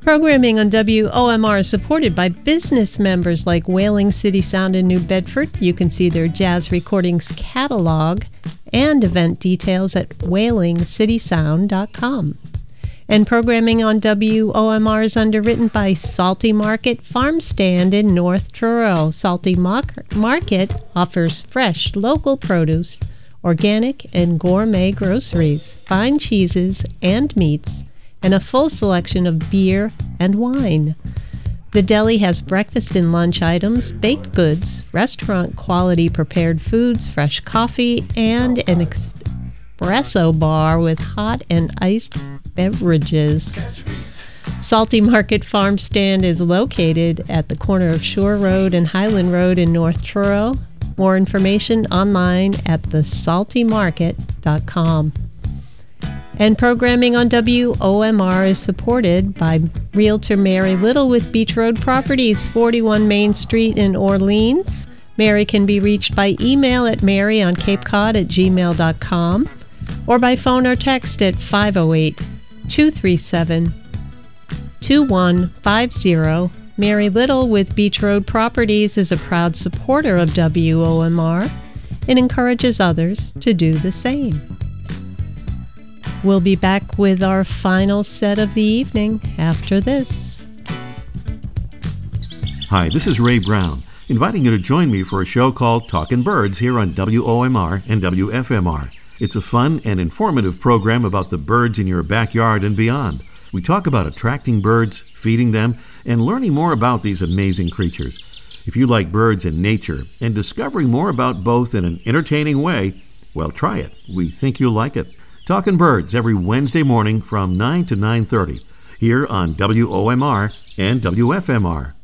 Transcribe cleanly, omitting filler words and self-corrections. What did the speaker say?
Programming on WOMR is supported by business members like Whaling City Sound in New Bedford. You can see their jazz recordings catalog and event details at whalingcitysound.com. And programming on WOMR is underwritten by Salty Market Farm Stand in North Truro. Salty Market offers fresh, local produce, organic and gourmet groceries, fine cheeses and meats, and a full selection of beer and wine. The deli has breakfast and lunch items, baked goods, restaurant-quality prepared foods, fresh coffee, and an espresso bar with hot and iced beverages. Salty Market Farm Stand is located at the corner of Shore Road and Highland Road in North Truro. More information online at thesaltymarket.com. And programming on WOMR is supported by Realtor Mary Little with Beach Road Properties, 41 Main Street in Orleans. Mary can be reached by email at maryOnCapeCod@gmail.com or by phone or text at 508-237-2150. Mary Little with Beach Road Properties is a proud supporter of WOMR and encourages others to do the same. We'll be back with our final set of the evening after this. Hi, this is Ray Brown, inviting you to join me for a show called Talkin' Birds here on WOMR and WFMR. It's a fun and informative program about the birds in your backyard and beyond. We talk about attracting birds, feeding them, and learning more about these amazing creatures. If you like birds and nature and discovering more about both in an entertaining way, well, try it. We think you'll like it. Talkin' Birds every Wednesday morning from 9 to 9:30 here on WOMR and WFMR.